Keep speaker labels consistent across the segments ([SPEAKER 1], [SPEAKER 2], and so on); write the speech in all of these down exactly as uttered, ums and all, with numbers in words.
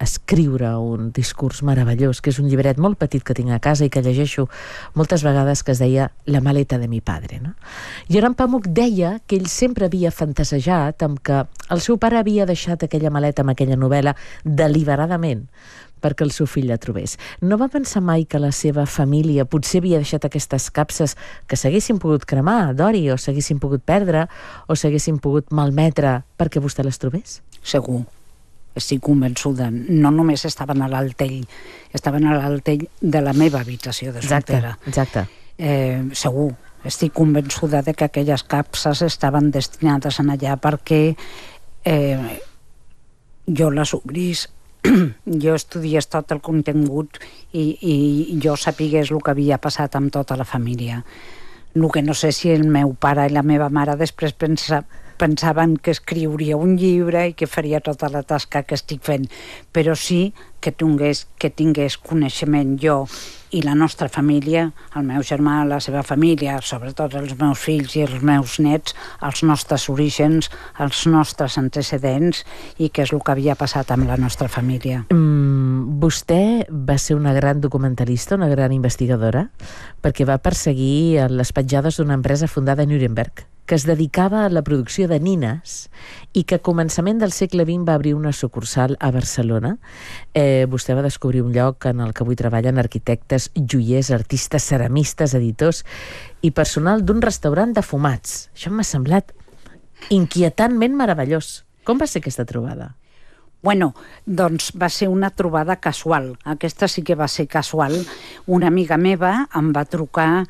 [SPEAKER 1] escriure un discurs meravellós, que és un llibret molt petit que tinc a casa i que llegeixo moltes vegades, que es deia La maleta de mi padre, no? I en Pamuk deia que ell sempre havia fantasejat amb que el seu pare havia deixat aquella maleta amb aquella novel·la deliberadament perquè el seu fill la trobés. No va pensar mai que la seva família potser havia deixat aquestes capses que s'haguessin pogut cremar, Dori, o s'haguessin pogut perdre, o s'haguessin pogut malmetre perquè vostè les trobés?
[SPEAKER 2] Segur, estic convençuda. No només estaven a l'altell, estaven a l'altell de la meva habitació de soltera.
[SPEAKER 1] Exacte, exacte.
[SPEAKER 2] Eh, segur, estic convençuda de que aquelles capses estaven destinades a allà perquè eh, jo les obrís, jo estudiés tot el contingut i, i jo sapigués el que havia passat amb tota la família. El que no sé si el meu pare i la meva mare després pensa, pensaven que escriuria un llibre i que faria tota la tasca que estic fent, però sí que tingués, que tingués coneixement jo i la nostra família, el meu germà, la seva família, sobretot els meus fills i els meus nets, els nostres orígens, els nostres antecedents i què és el que havia passat amb la nostra família.
[SPEAKER 1] Mm, vostè va ser una gran documentalista, una gran investigadora, perquè va perseguir les petjades d'una empresa fundada a Nuremberg, que es dedicava a la producció de nines i que a començament del segle vint va obrir una sucursal a Barcelona. Eh, vostè va descobrir un lloc en el que avui treballen arquitectes, joiers, artistes, ceramistes, editors i personal d'un restaurant de fumats. Això m'ha semblat inquietantment meravellós. Com va ser aquesta trobada?
[SPEAKER 2] Bueno, doncs va ser una trobada casual. Aquesta sí que va ser casual. Una amiga meva em va trucar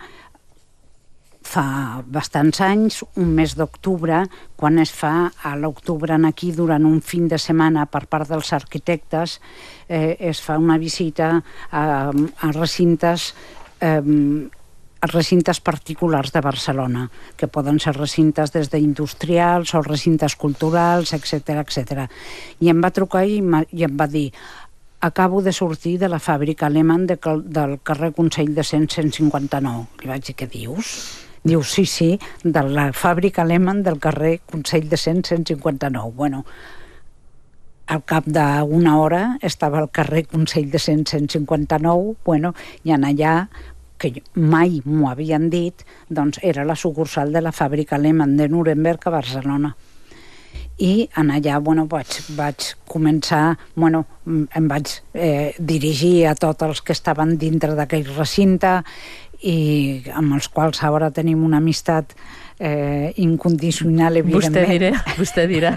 [SPEAKER 2] fa bastants anys, un mes d'octubre, quan es fa a l'octubre aquí durant un fin de setmana per part dels arquitectes, eh, es fa una visita a, a recintes eh, a recintes particulars de Barcelona, que poden ser recintes des d'industrials o recintes culturals, etcètera, etcètera. I em va trucar i, i em va dir: acabo de sortir de la fàbrica Lehmann de, del carrer Consell de cent cent cinquanta-nou. Li vaig dir: què dius? Diu: sí, sí, de la fàbrica Lehmann del carrer Consell de cent cent cinquanta-nou. Bueno, al cap d'una hora estava al carrer Consell de cent cent cinquanta-nou, bueno, i en allà, que mai m'ho havien dit, doncs era la sucursal de la fàbrica Lehmann de Nuremberg a Barcelona. I en allà, bueno, vaig, vaig començar, bueno, em vaig eh, dirigir a tots els que estaven dintre d'aquell recinte i amb els quals ara tenim una amistat eh, incondicional, evidentment.
[SPEAKER 1] Vostè dirà, vostè dirà.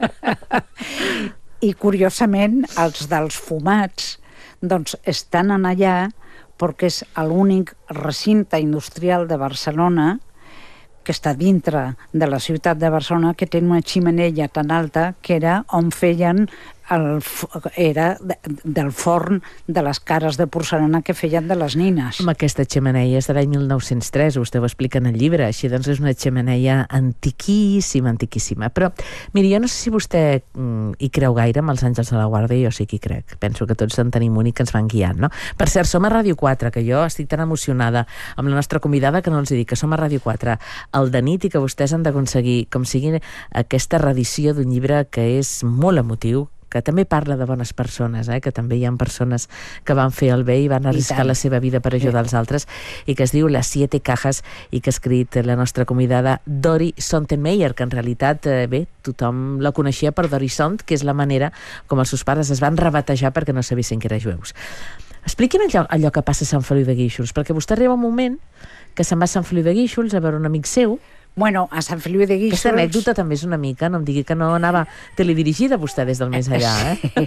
[SPEAKER 2] I curiosament, els dels fumats, doncs estan en allà perquè és l'únic recinte industrial de Barcelona que està dintre de la ciutat de Barcelona, que té una xemeneia tan alta que era on feien el, era del forn de les cares de porcelana que feien de les nines.
[SPEAKER 1] Home, aquesta xemeneia és de l'any mil nou-cents tres, vostè ho explica en el llibre, així doncs és una xemeneia antiquíssima, antiquíssima. Però, miri, jo no sé si vostè mm, hi creu gaire amb els àngels de la guarda, jo sí que hi crec. Penso que tots en tenim un i que ens van guiant, no? Per cert, som a Ràdio quatre, que jo estic tan emocionada amb la nostra convidada que no els dic que som a Ràdio quatre al de nit i que vostès han d'aconseguir, com sigui, aquesta reedició d'un llibre que és molt emotiu, que també parla de bones persones, eh? Que també hi ha persones que van fer el bé i van arriscar la seva vida per ajudar els altres, i que es diu Las siete cajas i que ha escrit la nostra convidada Dori Sontenmeier, que en realitat, eh, bé, tothom la coneixia per Dori Sont, que és la manera com els seus pares es van rebatejar perquè no sabessin que eren jueus. Expliqui'm allò, allò que passa a Sant Feliu de Guíxols, perquè vostè arriba un moment que se'n va a Sant Feliu de Guíxols a veure un amic seu.
[SPEAKER 2] Bueno, a Sant Feliu de Guíxols...
[SPEAKER 1] Aquesta anècdota també és una mica, no em digui que no anava teledirigida vostè des del més allà,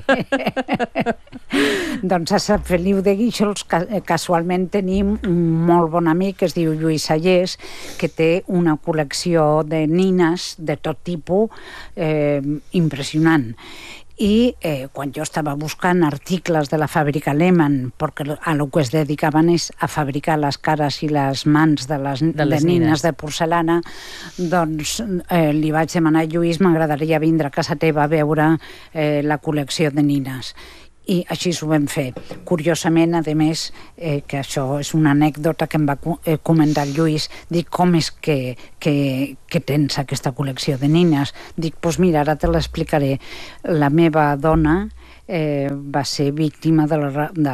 [SPEAKER 1] eh?
[SPEAKER 2] Doncs a Sant Feliu de Guíxols casualment tenim un molt bon amic que es diu Lluís Sallés, que té una col·lecció de nines de tot tipus eh, impressionant. I eh, quan jo estava buscant articles de la fàbrica Lehmann, perquè a lo que es dedicaven és a fabricar les cares i les mans de les, de les de nines. nines de porcelana, doncs eh, li vaig demanar: Lluís, m'agradaria vindre a casa teva a veure eh, la col·lecció de nines. I així ho vam fer. Curiosament, a més, eh, que això és una anècdota que em va eh, comentar el Lluís, dic: com és que, que, que tens aquesta col·lecció de nines? Dic: doncs mira, ara te l'explicaré. La meva dona eh, va ser víctima de la, de,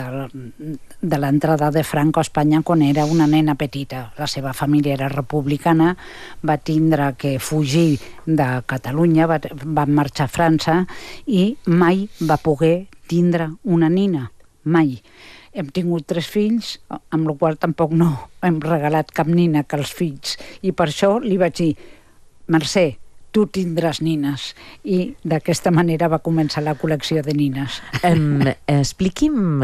[SPEAKER 2] de, de l'entrada de Franco a Espanya quan era una nena petita. La seva família era republicana, va tindre que fugir de Catalunya, va, va marxar a França i mai va poder tindre una nina, mai. Hem tingut tres fills, amb la qual tampoc no hem regalat cap nina que els fills, i per això li vaig dir: Mercè, tu tindràs nines. I d'aquesta manera va començar la col·lecció de nines.
[SPEAKER 1] Um, expliqui'm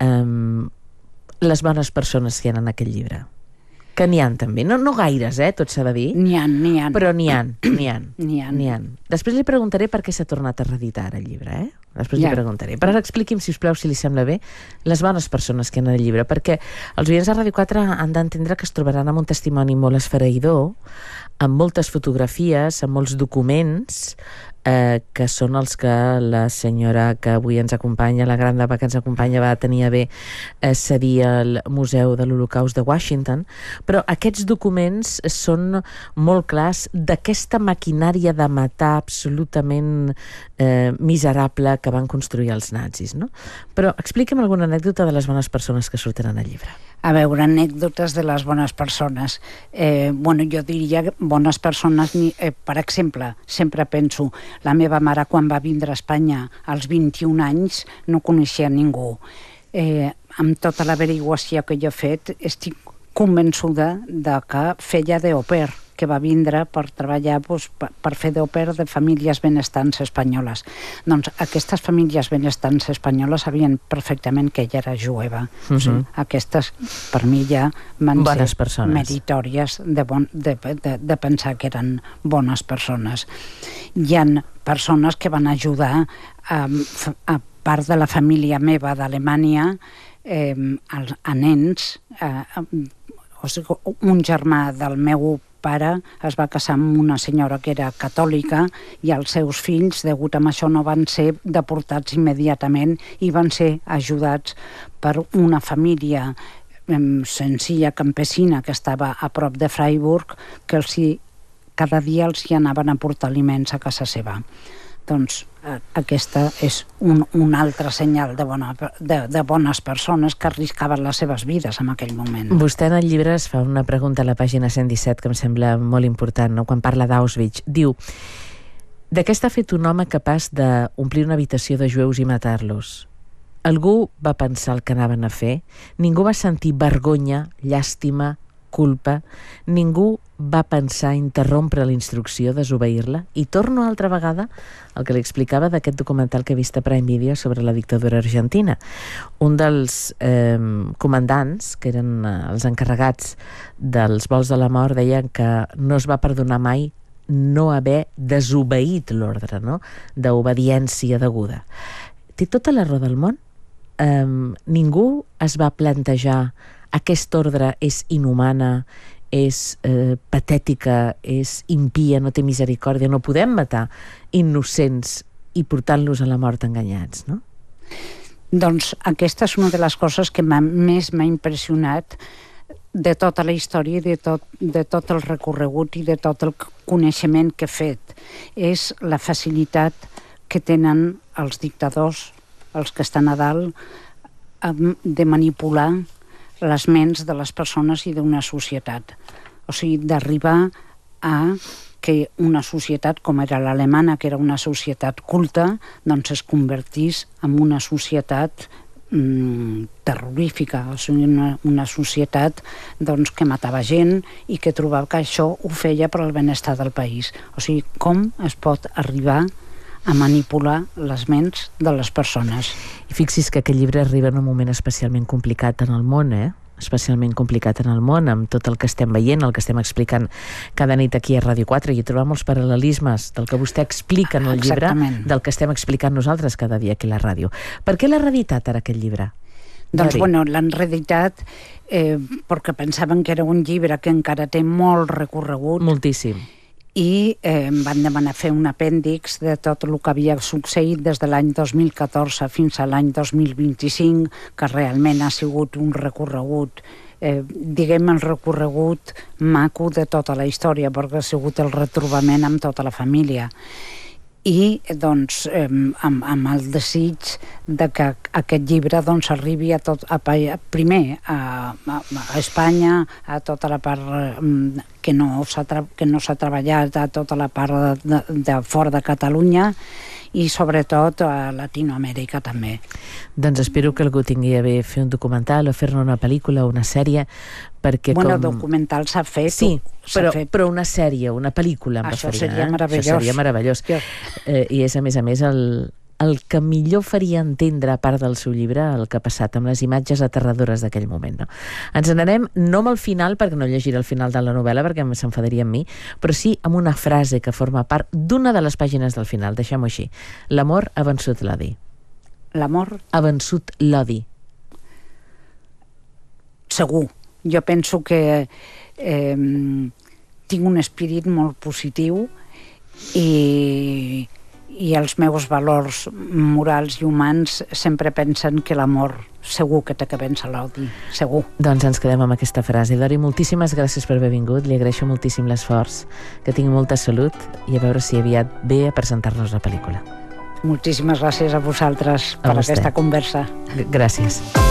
[SPEAKER 1] um, les bones persones que hi ha en aquest llibre. Que n'hi ha també, no, no gaires, eh, tot s'ha de dir.
[SPEAKER 2] N'hi ha, n'hi ha.
[SPEAKER 1] Però n'hi ha, n'hi ha.
[SPEAKER 2] N'hi ha.
[SPEAKER 1] N'hi ha. Després li preguntaré per què s'ha tornat a reeditar el llibre, eh? Després
[SPEAKER 2] Ja.
[SPEAKER 1] li preguntaré. Però ara expliqui'm, si us plau, si li sembla bé, les bones persones que hi ha en el llibre, perquè els oients de Ràdio quatre han d'entendre que es trobaran amb un testimoni molt esfereïdor, amb moltes fotografies, amb molts documents, eh, que són els que la senyora que avui ens acompanya, la gran dama que ens acompanya, va tenir a bé eh, cedir al Museu de l'Holocaust de Washington, però aquests documents són molt clars d'aquesta maquinària de matar absolutament eh, miserable que van construir els nazis, no? Però expliqui'm alguna anècdota de les bones persones que surten en el llibre.
[SPEAKER 2] A veure, anècdotes de les bones persones. Eh, bueno, jo diria bones persones, eh, per exemple, sempre penso, la meva mare quan va vindre a Espanya als vint-i-un anys no coneixia ningú. Eh, amb tota l'averiguació que jo he fet, estic convençuda de que feia de au pair, que va vindre per treballar doncs, per, per fer d'au pair de famílies benestants espanyoles. Doncs aquestes famílies benestants espanyoles sabien perfectament que ella era jueva. Uh-huh. O sigui, aquestes, per mi, ja van
[SPEAKER 1] bones
[SPEAKER 2] ser
[SPEAKER 1] persones.
[SPEAKER 2] Meritòries de, bon, de, de, de pensar que eren bones persones. Hi ha persones que van ajudar a, a part de la família meva d'Alemanya, eh, a, a nens, eh, o sigui, un germà del meu pare es va casar amb una senyora que era catòlica i els seus fills, degut a això, no van ser deportats immediatament i van ser ajudats per una família eh, senzilla, campesina, que estava a prop de Freiburg, que els hi, cada dia els hi anaven a portar aliments a casa seva. Doncs eh, aquesta és un, un altre senyal de, bona, de, de bones persones que arriscaven les seves vides en aquell moment.
[SPEAKER 1] Vostè en el llibre es fa una pregunta a la pàgina cent disset que em sembla molt important, no? Quan parla d'Auschwitz. Diu: de què està fet un home capaç d'omplir una habitació de jueus i matar-los? Algú va pensar el que anaven a fer? Ningú va sentir vergonya, llàstima, culpa? Ningú va pensar interrompre la instrucció, desobeir-la? I torno altra vegada al que li explicava d'aquest documental que he vist a Prime Video sobre la dictadura argentina. Un dels eh, comandants, que eren eh, els encarregats dels vols de la mort, deien que no es va perdonar mai no haver desobeït l'ordre, no? D'obediència deguda. Té tota la raó del món. Eh, ningú es va plantejar: aquesta ordre és inhumana, és eh, patètica, és impia, no té misericòrdia, no podem matar innocents i portant-los a la mort enganyats, no?
[SPEAKER 2] Doncs aquesta és una de les coses que més m'ha impressionat de tota la història i de tot, de tot el recorregut i de tot el coneixement que he fet. És la facilitat que tenen els dictadors, els que estan a dalt, de manipular les ments de les persones i d'una societat. O sigui, d'arribar a que una societat com era l'alemana, que era una societat culta, doncs es convertís en una societat mm, terrorífica, o sigui, una, una societat doncs, que matava gent i que trobava que això ho feia per al benestar del país. O sigui, com es pot arribar a manipular les ments de les persones.
[SPEAKER 1] I fixi's que aquest llibre arriba en un moment especialment complicat en el món, eh? especialment complicat en el món, amb tot el que estem veient, el que estem explicant cada nit aquí a Ràdio quatre, i hi trobem molts paral·lelismes del que vostè explica en el llibre,
[SPEAKER 2] Exactament.
[SPEAKER 1] del que estem explicant nosaltres cada dia aquí a la ràdio. Per què l'ha reeditat ara aquest llibre?
[SPEAKER 2] Doncs, bueno, l'han reeditat eh, perquè pensaven que era un llibre que encara té molt recorregut.
[SPEAKER 1] Moltíssim.
[SPEAKER 2] I eh, em van demanar fer un apèndix de tot el que havia succeït des de l'any dos mil catorze fins a l'any dos mil vint-i-cinc, que realment ha sigut un recorregut, eh, diguem el recorregut maco de tota la història, perquè ha sigut el retrobament amb tota la família. i doncs eh, amb, amb el desig de que aquest llibre doncs arribi a tot, a, primer a, a, a Espanya, a tota la part eh, que no s'ha que no s'ha treballat, a tota la part de, de, de fora de Catalunya, i sobretot a Latinoamèrica també.
[SPEAKER 1] Doncs espero que algú tingui a bé fer un documental o fer-ne una pel·lícula o una sèrie, perquè
[SPEAKER 2] bueno,
[SPEAKER 1] com...
[SPEAKER 2] documental s'ha fet.
[SPEAKER 1] Sí, però,
[SPEAKER 2] fet.
[SPEAKER 1] però una sèrie, una pel·lícula em
[SPEAKER 2] Això
[SPEAKER 1] referia.
[SPEAKER 2] seria
[SPEAKER 1] eh?
[SPEAKER 2] meravellós.
[SPEAKER 1] Això seria meravellós.
[SPEAKER 2] Jo...
[SPEAKER 1] Eh, I és, a més a més, el, el que millor faria entendre, a part del seu llibre, el que ha passat amb les imatges aterradores d'aquell moment. No? Ens n'anem, no amb el final, perquè no llegiré el final de la novel·la, perquè s'enfadaria amb mi, però sí amb una frase que forma part d'una de les pàgines del final. Deixem-ho així. L'amor ha vençut l'odi.
[SPEAKER 2] L'amor?
[SPEAKER 1] Ha vençut l'odi.
[SPEAKER 2] Segur. Jo penso que eh, tinc un espírit molt positiu i, i els meus valors morals i humans sempre pensen que l'amor segur que té que vèncer l'odi, segur.
[SPEAKER 1] Doncs ens quedem amb aquesta frase. Dori, moltíssimes gràcies per haver vingut, li agraeixo moltíssim l'esforç, que tingui molta salut i a veure si aviat ve a presentar-nos la pel·lícula.
[SPEAKER 2] Moltíssimes gràcies a vosaltres per
[SPEAKER 1] a vostè.
[SPEAKER 2] Aquesta conversa.
[SPEAKER 1] Gràcies.